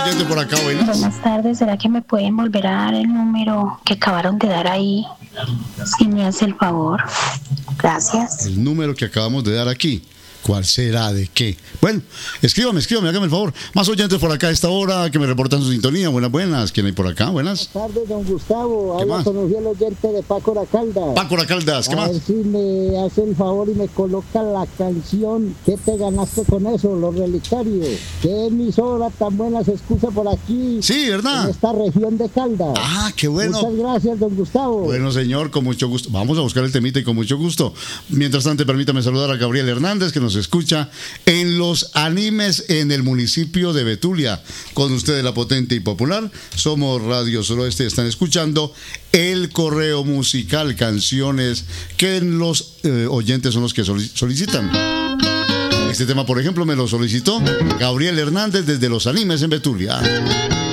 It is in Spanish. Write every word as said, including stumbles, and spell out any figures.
oyente por acá, buenas. Buenas tardes, ¿será que me pueden volver a dar el número que acabaron de dar ahí? Si me hace el favor. Gracias. El número que acabamos de dar aquí. ¿Cuál será? ¿De qué? Bueno, escríbame, escríbame, hágame el favor. Más oyentes por acá a esta hora que me reportan su sintonía. Buenas, buenas. ¿Quién hay por acá? Buenas. Buenas tardes, don Gustavo. ¿Qué Habla más? con el oyente de Paco Racaldas. Paco Racaldas, ¿qué a más? ver si me hace el favor y me coloca la canción. ¿Qué te ganaste con eso? Los Relicarios. ¿Qué emisora tan buena se escucha por aquí? Sí, ¿verdad? En esta región de Caldas. Ah, qué bueno. Muchas gracias, don Gustavo. Bueno, señor, con mucho gusto. Vamos a buscar el temita y con mucho gusto. Mientras tanto, permítame saludar a Gabriel Hernández, que nos escucha en Los Animes, en el municipio de Betulia. Con ustedes, la potente y popular. Somos Radio Suroeste. Están escuchando el correo musical, canciones que los eh, oyentes son los que solicitan. Este tema, por ejemplo, me lo solicitó Gabriel Hernández desde Los Animes en Betulia.